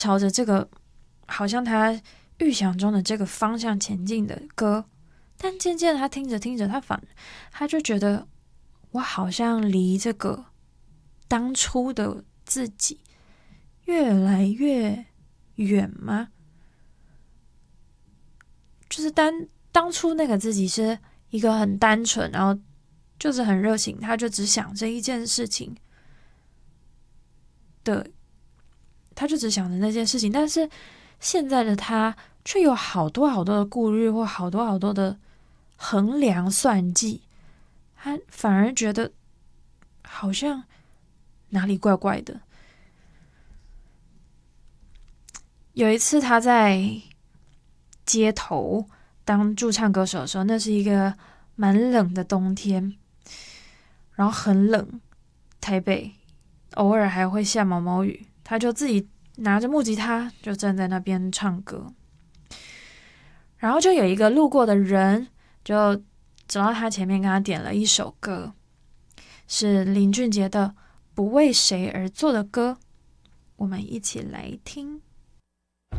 朝着这个好像他预想中的这个方向前进的歌，但渐渐他听着听着，他就觉得我好像离这个当初的自己越来越远吗？就是当初那个自己是一个很单纯，然后就是很热情，他就只想这一件事情的，他就只想着那件事情。但是现在的他却有好多好多的顾虑，或好多好多的衡量算计，他反而觉得好像哪里怪怪的。有一次他在街头当驻唱歌手的时候，那是一个蛮冷的冬天，然后很冷，台北偶尔还会下毛毛雨，他就自己拿着木吉他就站在那边唱歌，然后就有一个路过的人就走到他前面跟他点了一首歌，是林俊杰的《不为谁而作的歌》，我们一起来听。